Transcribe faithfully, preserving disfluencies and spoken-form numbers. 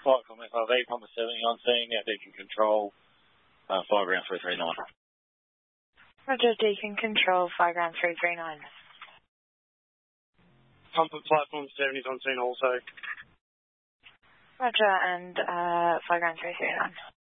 Flight from F R V, Pumper seventy on scene, now Deacon Control, uh, fire ground three three nine. Roger, Deacon Control, fire ground three three nine. Pumper platform seventy on scene also. Roger, and uh, fire ground three three nine.